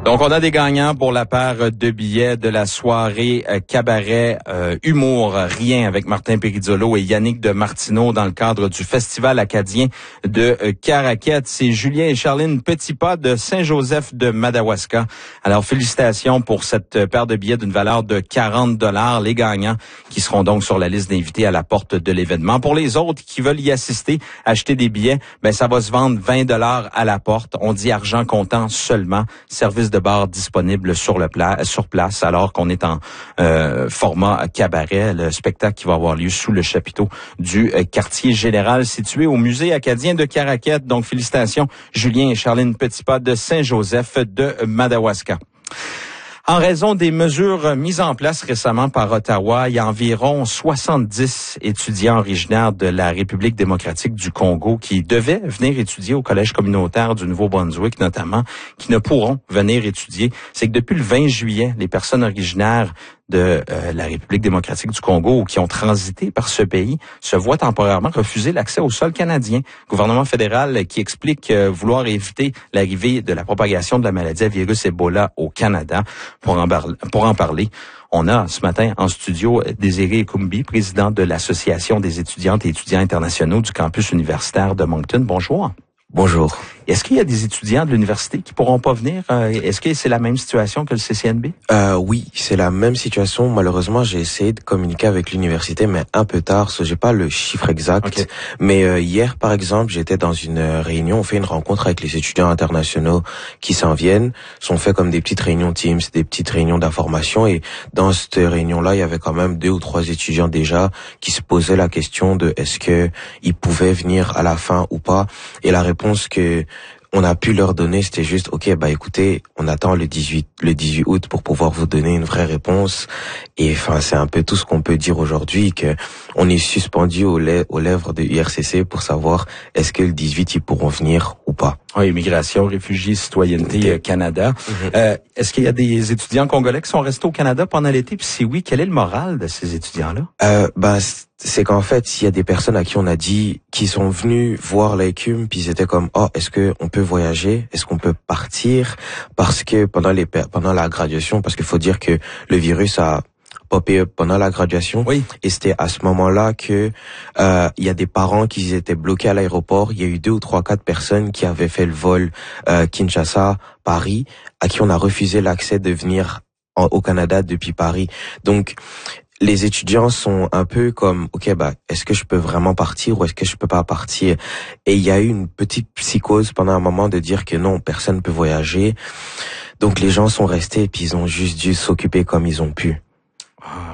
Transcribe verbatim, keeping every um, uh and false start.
Donc, on a des gagnants pour la paire de billets de la soirée euh, cabaret euh, humour rien avec Martin Perizzolo et Yannick de Martineau dans le cadre du Festival acadien de euh, Caraquette. C'est Julien et Charline Petitpas de Saint-Joseph de Madawaska. Alors, félicitations pour cette paire de billets d'une valeur de quarante dollars. Les gagnants qui seront donc sur la liste d'invités à la porte de l'événement. Pour les autres qui veulent y assister, acheter des billets, ben ça va se vendre vingt dollars à la porte. On dit argent comptant seulement. Service de bar disponible sur le pla- sur place alors qu'on est en euh, format cabaret, le spectacle qui va avoir lieu sous le chapiteau du euh, quartier général situé au musée acadien de Caraquette. Donc félicitations Julien et Charline Petitpas de Saint-Joseph de Madawaska. En raison des mesures mises en place récemment par Ottawa, il y a environ soixante-dix étudiants originaires de la République démocratique du Congo qui devaient venir étudier au Collège communautaire du Nouveau-Brunswick notamment, qui ne pourront venir étudier. C'est que depuis le vingt juillet, les personnes originaires de euh, la République démocratique du Congo ou qui ont transité par ce pays se voient temporairement refuser l'accès au sol canadien. Le gouvernement fédéral qui explique euh, vouloir éviter l'arrivée de la propagation de la maladie à virus Ebola au Canada. Pour en, bar- pour en parler, on a ce matin en studio Désiré Ekumbi, président de l'Association des étudiantes et étudiants internationaux du campus universitaire de Moncton. Bonjour. Bonjour. Est-ce qu'il y a des étudiants de l'université qui pourront pas venir? Est-ce que c'est la même situation que le C C N B? Euh, oui, c'est la même situation. Malheureusement, j'ai essayé de communiquer avec l'université, mais un peu tard, so j'ai pas le chiffre exact. Okay. Mais euh, hier, par exemple, j'étais dans une réunion, on fait une rencontre avec les étudiants internationaux qui s'en viennent. On fait comme des petites réunions Teams, des petites réunions d'information. Et dans cette réunion-là, il y avait quand même deux ou trois étudiants déjà qui se posaient la question de est-ce que ils pouvaient venir à la fin ou pas. Et la réponse que on a pu leur donner, c'était juste, ok, bah écoutez, on attend le dix-huit, le dix-huit août pour pouvoir vous donner une vraie réponse. Et enfin, c'est un peu tout ce qu'on peut dire aujourd'hui, que on est suspendu aux, lè- aux lèvres de U R C C pour savoir est-ce que le dix-huit ils pourront venir ou pas. Oui, immigration, réfugiés, citoyenneté, Canada. Mm-hmm. Euh, est-ce qu'il y a des étudiants congolais qui sont restés au Canada pendant l'été? Puis si oui, quel est le moral de ces étudiants-là? Euh, bah, c'est qu'en fait, il y a des personnes à qui on a dit qui sont venus voir l'écume, puis ils étaient comme, oh, est-ce que on peut voyager? Est-ce qu'on peut partir? Parce que pendant les, pendant la graduation, parce qu'il faut dire que le virus a popé pendant la graduation. Oui. Et c'était à ce moment-là que euh il y a des parents qui étaient bloqués à l'aéroport. Il y a eu deux ou trois, quatre personnes qui avaient fait le vol euh, Kinshasa-Paris, à qui on a refusé l'accès de venir en, au Canada depuis Paris. Donc les étudiants sont un peu comme, ok, bah, est-ce que je peux vraiment partir ou est-ce que je peux pas partir? Et il y a eu une petite psychose pendant un moment de dire que non, personne ne peut voyager. Donc les gens sont restés et puis ils ont juste dû s'occuper comme ils ont pu.